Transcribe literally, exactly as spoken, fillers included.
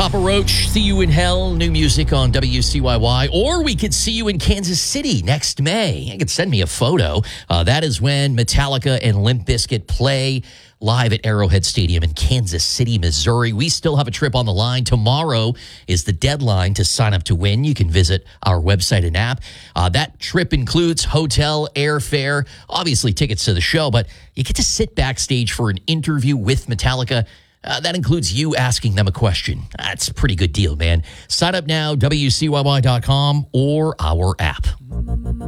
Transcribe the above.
Papa Roach, See You in Hell, new music on W C Y Y. Or we could see you in Kansas City next May. You could send me a photo. Uh, that is when Metallica and Limp Bizkit play live at Arrowhead Stadium in Kansas City, Missouri. We still have a trip on the line. Tomorrow is the deadline to sign up to win. You can visit our website and app. Uh, that trip includes hotel, airfare, obviously tickets to the show, but you get to sit backstage for an interview with Metallica. Uh, that includes you asking them a question. That's a pretty good deal, man. Sign up now, W C Y Y dot com or our app.